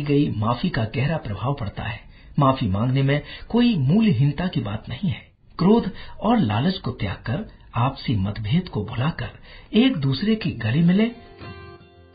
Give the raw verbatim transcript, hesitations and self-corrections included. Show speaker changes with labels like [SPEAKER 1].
[SPEAKER 1] गई माफी का गहरा प्रभाव पड़ता है। माफी मांगने में कोई मूल्यहीनता की बात नहीं है। क्रोध और लालच को त्याग कर, आपसी मतभेद को भुलाकर एक दूसरे के गले मिले,